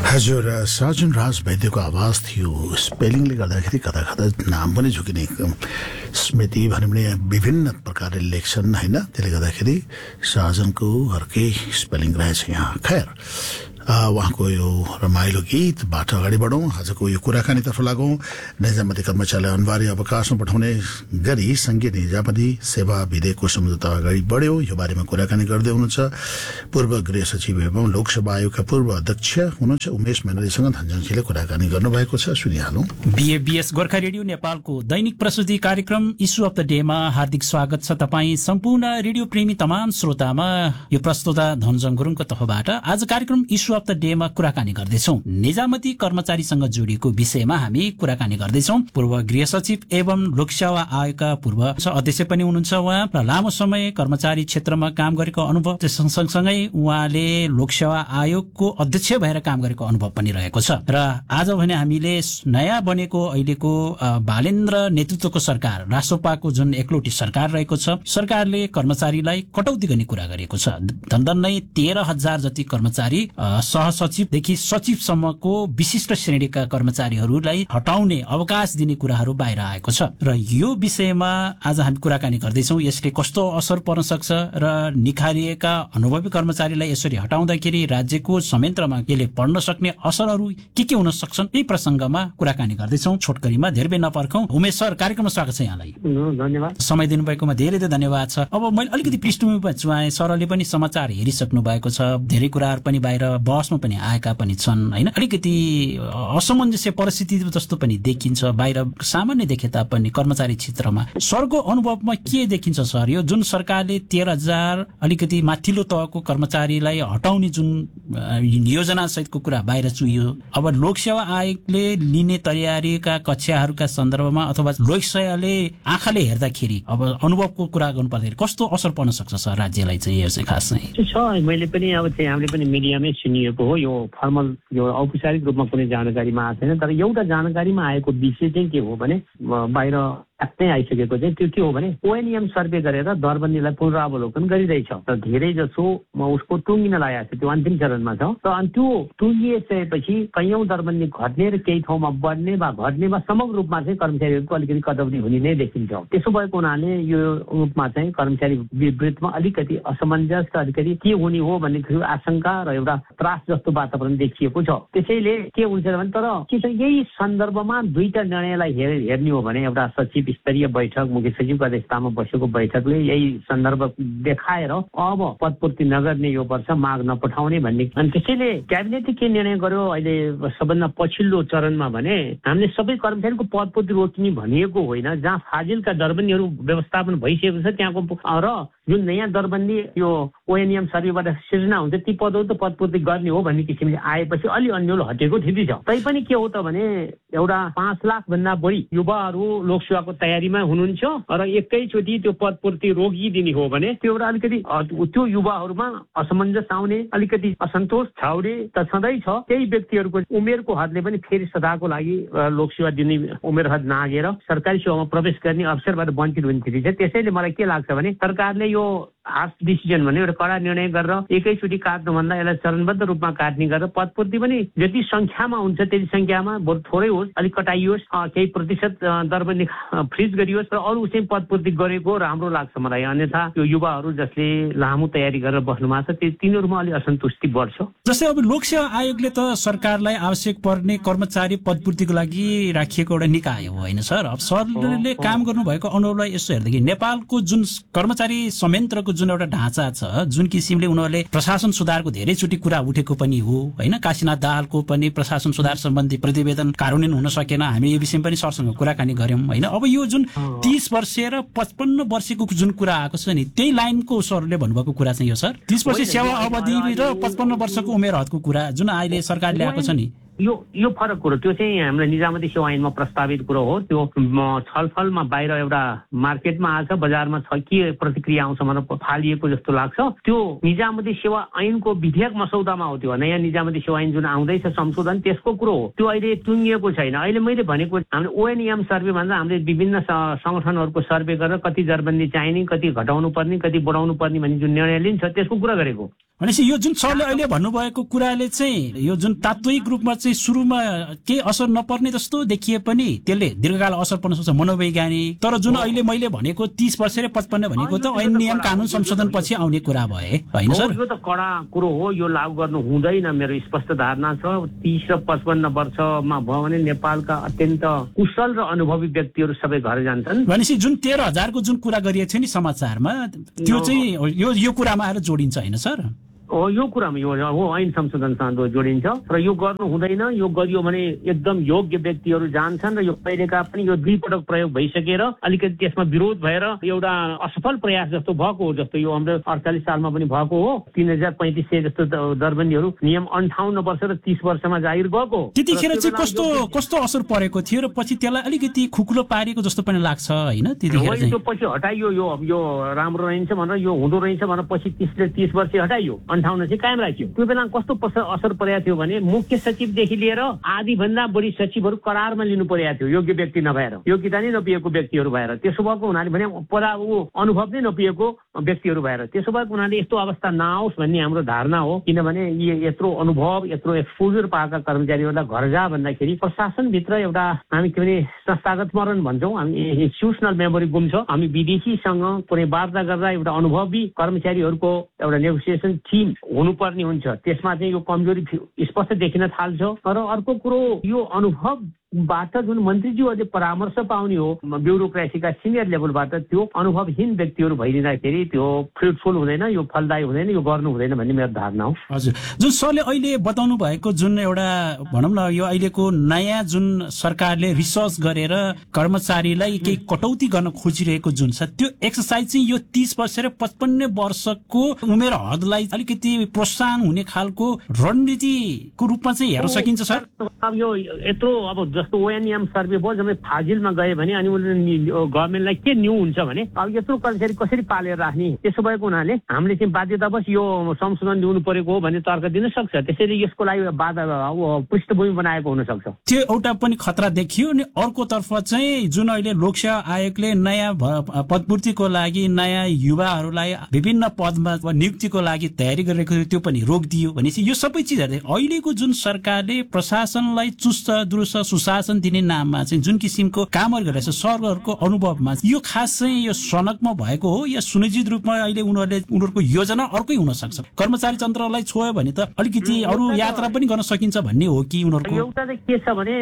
हजुर, सार्जन राज वैद्यको आवाज थियो। स्पेलिङले गर्दाखेरि कता कता नाम पनि झुकिने स्मृति भनौँ भने विभिन्न प्रकारले लेख्छन् होइन, त्यसले गर्दाखेरि सार्जनको अर्कै स्पेलिङ रहेछ यहाँ। खैर, उहाँको यो रमाइलो गीतबाट अगाडि बढौँ। आजको यो कुराकानीतर्फ लागौँ। निजामती कर्मचारीलाई अनिवार्य अवकाशमा पठाउने गरी संघीय निजामती सेवा विधेयकको सम्झौता अगाडि बढ्यो। यो बारेमा कुराकानी गर्दै हुनुहुन्छ पूर्व गृह सचिव एवं लोकसभा आयोगका पूर्व अध्यक्ष हुनुहुन्छ उमेश मेनलीसँग धनजङ्सीले कुराकानी गर्नुभएको छ, सुनिहालौँ। बीएबीएस गोर्खा रेडियो नेपालको दैनिक प्रस्तुति कार्यक्रम इस्यु अफ द डेमा हार्दिक स्वागत छ तपाईँ सम्पूर्ण रेडियो प्रेमी तमाम श्रोतामा। यो प्रस्तुता धनजङ गुरुङको तर्फबाट आज कार्यक्रम इस्यु अफ द डेमा कुराकानी गर्दैछौँ। निजामती कर्मचारीसँग जोडिएको विषयमा हामी कुराकानी गर्दैछौँ। पूर्व गृह सचिव एवं लोकसेवा आयोगका पूर्व अध्यक्ष पनि हुनुहुन्छ उहाँ, र लामो समय कर्मचारी क्षेत्रमा काम गरेको अनुभव सँगसँगै उहाँले लोकसेवा आयोगको अध्यक्ष भएर काम गरेको अनुभव पनि रहेको छ। र आज भने हामीले नयाँ बनेको अहिलेको बालेन्द्र नेतृत्वको सरकार रासोपाको जुन एकलौटी सरकार रहेको छ, सरकारले कर्मचारीलाई कटौती गर्ने कुरा गरेको छ। धन्धन्नै 13,000 जति कर्मचारी सहसचिवदेखि सचिवसम्मको विशिष्ट श्रेणीका कर्मचारीहरूलाई हटाउने अवकाश दिने कुराहरू बाहिर आएको छ। र यो विषयमा आज हामी कुराकानी गर्दैछौँ। यसले कस्तो असर पर्न सक्छ र निखारिएका अनुभवी कर्मचारीलाई यसरी हटाउँदाखेरि राज्यको संयन्त्रमा यसले पर्न सक्ने असरहरू के हुन सक्छन्, यही प्रसङ्गमा कुराकानी गर्दैछौँ। छोटकरीमा धेरै बेर नपर्खौँ। उमेश सर, कार्यक्रममा स्वागत छ यहाँलाई। धन्यवाद। समय दिनुभएकोमा धेरै धेरै धन्यवाद छ। अब मैले अलिकति पृष्ठभूमिमा चुहाएँ, सरले पनि समाचार हेरिसक्नु भएको छ, धेरै कुराहरू पनि बाहिर बहसमा पनि आएका पनि छन् होइन। अलिकति असमञ्जस्य परिस्थिति जस्तो पनि देखिन्छ बाहिर सामान्य देखे तापनि कर्मचारी क्षेत्रमा। सरको अनुभवमा के देखिन्छ सर, यो जुन सरकारले 13,000 अलिकति माथिल्लो तहको कर्मचारीलाई हटाउने जुन योजना सहितको कुरा बाहिर चुइयो, अब लोकसेवा आयोगले लिने तयारीका कक्षाहरूका सन्दर्भमा अथवा लोकसेवाले आँखाले हेर्दाखेरि अब अनुभवको कुरा गर्नुपर्दाखेरि कस्तो असर पर्न सक्छ सर राज्यलाई चाहिँ? यो चाहिँ खास चाहिँ मैले पनि अब चाहिँ हामीले पनि मिडियामै सुनिएको हो। यो फर्मल यो औपचारिक रूपमा कुनै जानकारीमा आएको छैन, तर एउटा जानकारीमा आएको विषय चाहिँ के हो भने बाहिर नै आइसकेको चाहिँ त्यो के हो भने ओएनएम सर्वे गरेर दरबन्दीलाई पुनरावलोकन गरिरहेछ र धेरै जसो उसको टुङ्गिन लागेको छ, त्यो अन्तिम चरणमा छ। र अनि त्यो टुङ्गिएपछि कैयौँ दरबन्दी घट्ने र केही ठाउँमा बढ्ने वा घट्ने वा समग्र रूपमा चाहिँ कर्मचारीहरूको अलिकति कटौती हुने नै देखिन्छ। त्यसो भएको हुनाले यो रूपमा चाहिँ कर्मचारी विवृतमा अलिकति असमञ्जस र अलिकति के हुने हो भन्ने आशंका र एउटा त्रास जस्तो वातावरण देखिएको छ। त्यसैले के हुन्छ भने तर के छ, यही सन्दर्भमा दुईटा निर्णयलाई हेर्ने हो भने एउटा सचिव स्तरीय बैठक मुख्य सचिवको अध्यक्षतामा बसेको बैठकले यही सन्दर्भ देखाएर अब पदपूर्ति नगर्ने यो वर्ष माग नपठाउने भन्ने, अनि त्यसैले क्याबिनेटले के निर्णय गर्यो अहिले सबभन्दा पछिल्लो चरणमा भने हामीले सबै कर्मचारीको पदपूर्ति रोक्ने भनिएको होइन। जहाँ फाजिलका दरबन्दीहरू व्यवस्थापन भइसकेको छ त्यहाँको र जुन नयाँ दरबन्दी यो ओएनएम सर्वेबाट सिर्जना हुन्छ ती पदहरू त पदपूर्ति गर्ने हो भन्ने किसिमले आएपछि अलि अन्यल हटेको स्थिति छ। तैपनि के हो त भने एउटा 5 लाख भन्दा बढी युवाहरू लोकसेवाको तयारीमा हुनुहुन्छ र एकैचोटि त्यो पदपूर्ति रोकिदिने हो भने त्यो एउटा अलिकति त्यो युवाहरूमा असमञ्जस आउने, अलिकति असन्तोष छाउने त छँदै छ। केही व्यक्तिहरूको उमेरको हदले पनि फेरि सदाको लागि लोकसेवा दिने उमेर हद नागेर सरकारी सेवामा प्रवेश गर्ने अवसरबाट वञ्चित हुने स्थिति छ। त्यसैले मलाई के लाग्छ भने सरकारले यो हार्स डिसिजन भन्ने एउटा कडा निर्णय गरेर एकैचोटि काट्नुभन्दा यसलाई चरणबद्ध रूपमा काट्ने गरेर पदपूर्ति पनि जति संख्यामा हुन्छ त्यति संख्यामा बरु थोरै होस्, अलिक कटाइयोस्, केही प्रतिशत दरबन्दी फ्रिज गरियोस् र अरू चाहिँ पदपूर्ति गरेको राम्रो लाग्छ मलाई। अन्यथा यो युवाहरू जसले लामो तयारी गरेर बस्नु भएको छ तिनीहरूमा अलिक असन्तुष्टि बढ्छ। जस्तै अब लोकसेवा आयोगले त सरकारलाई आवश्यक पर्ने कर्मचारी पदपूर्तिको लागि राखिएको एउटा निकाय हो होइन सर? अब सरले काम गर्नुभएको अनुभवलाई यसो हेर्दाखेरि नेपालको जुन कर्मचारी संयन्त्रको जुन एउटा ढाँचा छ, जुन किसिमले उनीहरूले प्रशासन सुधारको धेरैचोटि कुरा उठेको पनि हो होइन, काशीनाथ दाहालको पनि प्रशासन सुधार सम्बन्धी प्रतिवेदन कार्यान्वयन हुन सकेन, हामी यो विषयमा पनि सरसँग कुराकानी गर्यौं होइन। अब यो जुन 30 वर्षीय र 55 वर्षको जुन कुरा आएको छ नि त्यही लाइनको सरले भन्नुभएको कुरा चाहिँ यो सर 30 वर्ष सेवा अवधि र 55 वर्षको उमेर हदको कुरा जुन अहिले सरकारले ल्याएको छ नि यो फरक कुरो त्यो चाहिँ हाम्रो निजामती सेवा ऐनमा प्रस्तावित कुरो हो। त्यो छलफलमा बाहिर एउटा मार्केटमा आछ, बजारमा छ, के प्रतिक्रिया आउँछ मलाई फालिएको जस्तो लाग्छ। त्यो निजामती सेवा ऐनको विधेयक मसौदामा हो, त्यो नयाँ निजामती सेवा ऐन जुन आउँदैछ संशोधन त्यसको कुरो हो। त्यो अहिले टुङ्गिएको छैन। अहिले मैले भनेको हामीले ओएनएम सर्वे भन्दा हामीले विभिन्न संगठनहरूको सर्वे गरेर कति दरबन्दी चाहिने, कति घटाउनु पर्ने, कति बढाउनु पर्ने भन्ने जुन निर्णय लिन्छ त्यसको कुरा गरेको। भनेपछि यो जुन सरले अहिले भन्नुभएको कुराले चाहिँ यो जुन तात्विक रूपमा चाहिँ सुरुमा केही असर नपर्ने जस्तो देखिए पनि त्यसले दीर्घकाल असर पर्न सक्छ मनोवैज्ञानिक। तर जुन अहिले मैले भनेको 30 वर्ष र 55 भनेको त ऐन नियम कानून संशोधन पछि आउने कुरा भए होइन सर? यो त कडा कुरो हो, यो लागू गर्नु हुँदैन मेरो स्पष्ट धारणा छ। 30 र 55 वर्षमा भयो भने नेपालका अत्यन्त कुशल र अनुभवी व्यक्तिहरू सबै घर जान्छन्। भनेपछि जुन 13,000 को जुन कुरा गरिएको थियो नि समाचारमा त्यो चाहिँ यो कुरामा आएर जोडिन्छ होइन सर? हो, यो कुरामा यो हो ऐन संशोधनसँग जोडिन्छ र यो गर्नु हुँदैन। यो गरियो भने एकदम योग्य व्यक्तिहरू जान्छन् र यो पहिलेका पनि यो 2 पटक प्रयोग भइसकेर अलिकति त्यसमा विरोध भएर एउटा असफल प्रयास जस्तो भएको हो। जस्तो यो हाम्रो 48 सालमा पनि भएको हो। 3,3500 जस्तो दरबन्दीहरू नियम 58 वर्ष र 30 वर्षमा जाहिर गएको। त्यतिखेर चाहिँ कस्तो असर परेको थियो र पछि त्यसलाई अलिकति खुकुलो पारेको जस्तो पनि लाग्छ होइन? त्यतिखेर चाहिँ पछि हटाइयो, यो राम्रो रहन्छ भनेर, यो हुँदो रहेछ भनेर पछि 30 वर्ष हटाइयो, 58 चाहिँ कायम राख्यो। त्यो बेला कस्तो असर परेको थियो भने मुख्य सचिवदेखि लिएर आधी भन्दा बढी सचिवहरू करारमा लिनु परेको थियो योग्य व्यक्ति नभएर, योग्यता नै नपिएको व्यक्तिहरू भएर। त्यसो भएको हुनाले भने अनुभव नै नपिएको व्यक्तिहरू भएर त्यसो भएको हुनाले यस्तो अवस्था नआओस् भन्ने हाम्रो धारणा हो। किनभने यत्रो अनुभव यत्रो एक्सपोजर पाएका कर्मचारीहरूलाई घर जा भन्दाखेरि प्रशासनभित्र एउटा हामी के भने संस्थागत स्मरण भन्छौँ, हामी इन्स्टिट्युसनल मेमोरी गुम्छ। हामी विदेशीसँग कुनै वार्ता गर्दा एउटा अनुभवी कर्मचारीहरूको एउटा नेगोसिएसन टिम हुनुपर्ने हुन्छ। त्यसमा चाहिँ यो कमजोरी स्पष्ट देखिन थाल्छ। तर अर्को कुरो यो अनुभवबाट जुन मन्त्रीज्यूहरूले परामर्श पाउने हो ब्युरोक्रेसीका सिनियर लेभलबाट, त्यो अनुभवहीन व्यक्तिहरू भइदिँदाखेरि त्यो फ्रुटफुल हुँदैन, यो फलदायी हुँदैन, यो गर्नु हुँदैन भन्ने मेरो धारणा हो। हजुर, जुन सरले अहिले बताउनु भएको जुन एउटा भनौँ न यो अहिलेको नयाँ जुन सरकारले रिसर्च गरेर कर्मचारीलाई केही कटौती गर्न खोजिरहेको जुन छ त्यो एक्सर्साइज चाहिँ यो 30 वर्ष र 55 वर्षको उमेर हदलाई अलिकति प्रोत्साहन हुने खालको रणनीतिको रूपमा चाहिँ हेर्न सकिन्छ सर? अब यो यत्रो अब जस्तो ओएनएम सर्वे भयो, जब फाजिलमा गए भने अनि गभर्मेन्टलाई के न्यू हुन्छ भने अब यत्रो कर्मचारी कसरी पालेर राख्ने? त्यसो भएको हुनाले हामीले चाहिँ बाध्यतावश यो संशोधन ल्याउनु परेको हो भन्ने तर्क दिन सक्छ। त्यसैले यसको लागि बाधा पृष्ठभूमि बनाएको हुन सक्छ। त्यो एउटा पनि खतरा देखियो। अनि अर्कोतर्फ चाहिँ जुन अहिले लोकसेवा आयोगले नयाँ पदपूर्तिको लागि नयाँ युवाहरूलाई विभिन्न पदमा नियुक्तिको लागि तयारी गरिरहेको थियो त्यो पनि रोकिदियो भनेपछि यो सबै चिजहरूले अहिलेको जुन सरकारले प्रशासनलाई चुस्त दुरुस्त सुशासन दिने नाममा चाहिँ जुन किसिमको कामहरू गरिरहेछ सरहरूको अनुभवमा यो खास चाहिँ यो सनकमा भएको हो या सुनिश्चित रूपमा अहिले उनीहरूको योजना अर्कै हुन सक्छ? कर्मचारी तन्त्रलाई छोयो भने त अलिकति अरू यात्रा पनि गर्न सकिन्छ भन्ने हो कि उनीहरूको? एउटा चाहिँ के छ भने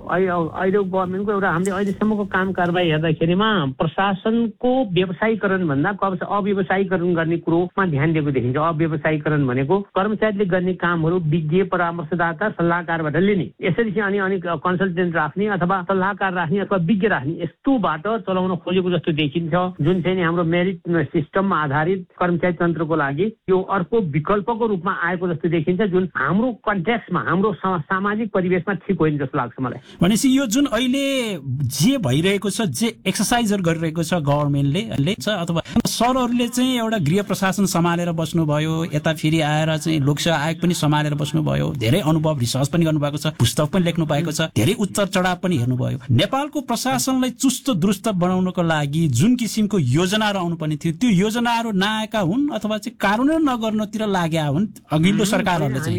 अहिले गभर्मेन्टको एउटा हामीले अहिलेसम्मको काम कारबाही हेर्दाखेरिमा प्रशासनको व्यवसायीकरण भन्दा अव्यवसायीकरण गर्ने कुरोमा ध्यान दिएको देखिन्छ। अव्यवसायीकरण भनेको कर्मचारीले गर्ने कामहरू विज्ञ परामर्शदाता सल्लाहकारबाट लिने, यसरी चाहिँ अनि कन्सल्टेन्ट राख्ने अथवा सल्लाहकार राख्ने अथवा विज्ञ राख्ने यस्तोबाट चलाउन खोजेको जस्तो देखिन्छ। जुन चाहिँ हाम्रो मेरिट सिस्टममा आधारित कर्मचारी तन्त्रको लागि यो अर्को विकल्पको रूपमा आएको जस्तो देखिन्छ, जुन हाम्रो कन्टेक्स्टमा हाम्रो सामाजिक परिवेशमा ठिक होइन जस्तो लाग्छ मलाई। भनेपछि यो जुन अहिले जे भइरहेको छ, जे एक्सर्साइजहरू गरिरहेको छ गभर्मेन्टले अथवा सरहरूले चाहिँ एउटा गृह प्रशासन सम्हालेर बस्नुभयो, यता फेरि आएर चाहिँ लोकसेवा आयोग पनि सम्हालेर बस्नुभयो, धेरै अनुभव रिसर्च पनि गर्नुभएको छ, पुस्तक पनि लेख्नु भएको छ, धेरै उतार चढाव पनि हेर्नुभयो। नेपालको प्रशासनलाई चुस्त दुरुस्त बनाउनको लागि जुन किसिमको योजनाहरू आउनुपर्ने थियो त्यो योजनाहरू नआएका हुन् अथवा चाहिँ कार्यान्वयन नगर्नतिर लागेका हुन् अघिल्लो सरकारहरूले चाहिँ?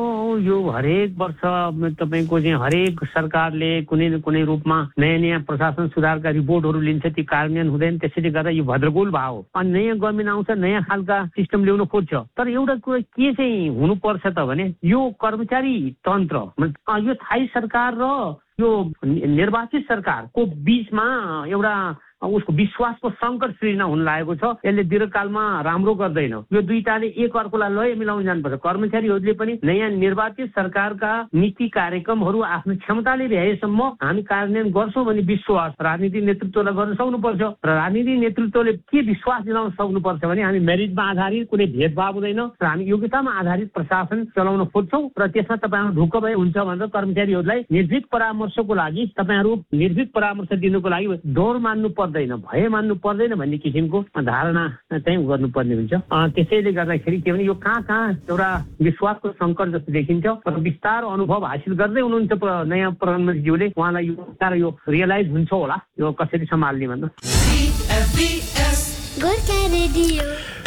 यो हरेक वर्ष तपाईँको चाहिँ हरेक सरकारले कुनै न कुनै रूपमा नयाँ नयाँ प्रशासन सुधारका रिपोर्टहरू लिन्छ, ती कार्यान्वयन हुँदैन। त्यसैले गर्दा यो भद्रगोल भाव अनि नयाँ गभर्मेन्ट आउँछ, नयाँ खालका सिस्टम ल्याउन खोज्छ। तर एउटा कुरो के चाहिँ हुनुपर्छ त भने यो कर्मचारी तन्त्र यो थाई सरकार र यो निर्वाचित सरकारको बीचमा एउटा उसको विश्वासको सङ्कट सृजना हुन लागेको छ। यसले दीर्घकालमा राम्रो गर्दैन। यो दुईटाले एक अर्कोलाई लय मिलाउन जानुपर्छ। कर्मचारीहरूले पनि नयाँ निर्वाचित सरकारका नीति कार्यक्रमहरू आफ्नो क्षमताले भ्याएसम्म हामी कार्यान्वयन गर्छौँ भन्ने विश्वास राजनीतिक नेतृत्वलाई गर्न सक्नुपर्छ। र राजनीतिक नेतृत्वले के विश्वास दिलाउन सक्नुपर्छ भने हामी मेरिटमा आधारित कुनै भेदभाव हुँदैन र हामी योग्यतामा आधारित प्रशासन चलाउन खोज्छौँ र त्यसमा तपाईँहरू ढुक्क भए हुन्छ भनेर कर्मचारीहरूलाई निर्भीक परामर्शको लागि तपाईँहरू निर्भीक परामर्श दिनुको लागि डर मान्नु पर्दैन, भय मान्नु पर्दैन भन्ने किसिमको धारणा चाहिँ गर्नुपर्ने हुन्छ। त्यसैले गर्दाखेरि के भने यो कहाँ एउटा विश्वासको सङ्कट जस्तो देखिन्छ र विस्तार अनुभव हासिल गर्दै हुनुहुन्छ नयाँ प्रधानमन्त्रीज्यूले। उहाँलाई यो रियलाइज हुन्छ होला यो कसरी सम्हाल्ने भन्दा।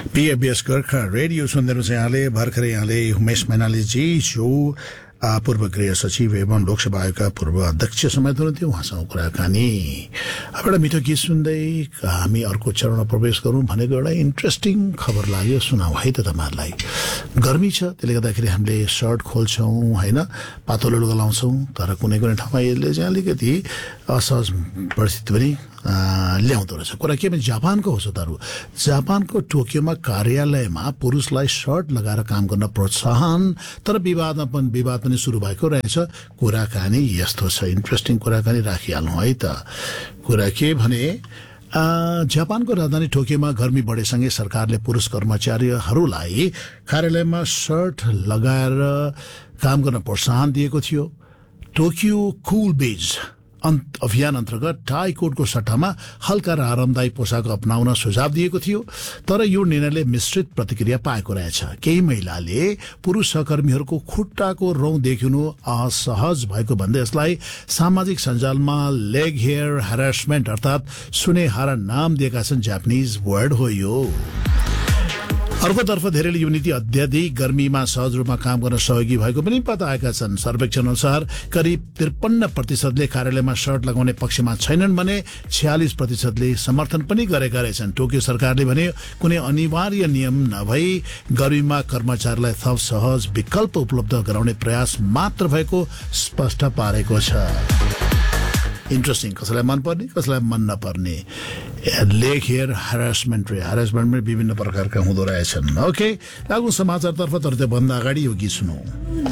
PBS गोर्खा रेडियो सुन्दै हुनुहुन्छ यहाँले भर्खरै यहाँले उमेश मैनालीजी जो पूर्व गृह सचिव एवं लोकसभा आयोगका पूर्व अध्यक्ष समेत हुनुहुन्थ्यो उहाँसँग कुराकानी। अब एउटा मिठो गीत सुन्दै हामी अर्को चरणमा प्रवेश गरौँ भनेको एउटा इन्ट्रेस्टिङ खबर लाग्यो, सुनाऊ है त तपाईँहरूलाई। गर्मी छ, त्यसले गर्दाखेरि हामीले सर्ट खोल्छौँ होइन, पातलो लुगा लाउँछौँ, तर कुनै कुनै ठाउँमा यसले चाहिँ अलिकति असहज परिस्थिति पनि ल्याउँदो रहेछ। कुरा के भने जापानको हो सतारू, जापानको टोकियोमा कार्यालयमा पुरुषलाई सर्ट लगाएर काम गर्न प्रोत्साहन, तर विवाद पनि सुरु भएको रहेछ। कुराकानी यस्तो छ, इन्ट्रेस्टिङ कुराकानी राखिहालौँ है त। कुरा के भने जापानको राजधानी टोकियोमा गर्मी बढेसँगै सरकारले पुरुष कर्मचारीहरूलाई कार्यालयमा सर्ट लगाएर काम गर्न प्रोत्साहन दिएको थियो। टोकियो कुल बेज अभियान अन्तर्गत टाई कोटको सट्टामा हल्का र आरामदायी पोसाक अपनाउन सुझाव दिएको थियो, तर यो निर्णयले मिश्रित प्रतिक्रिया पाएको रहेछ। केही महिलाले पुरुष सहकर्मीहरूको खुट्टाको रौँ देखिनु असहज भएको भन्दै यसलाई सामाजिक सञ्जालमा लेग हेयर हेरासमेन्ट अर्थात सुनेहारा नाम दिएका छन्। जापानिज वर्ड हो यो। अर्कोतर्फ धेरैले यो नीति अत्याधिक गर्मीमा सहज रूपमा काम गर्न सहयोगी भएको पनि बताएका छन्। सर्वेक्षण अनुसार करिब 53% कार्यालयमा सर्ट लगाउने पक्षमा छैनन् भने 46% समर्थन पनि गरेका रहेछन्। टोकियो सरकारले भने कुनै अनिवार्य नियम नभई गर्मीमा कर्मचारीलाई थप सहज विकल्प उपलब्ध गराउने प्रयास मात्र भएको स्पष्ट पारेको छ। इन्ट्रेस्टिङ, कसैलाई मनपर्ने कसैलाई मन नपर्ने। लेग हेयर हेरासमेन्ट विभिन्न प्रकारका हुँदो रहेछन्। ओके, लागु समाचारतर्फ, तर त्योभन्दा अगाडि यो गीत सुनौ।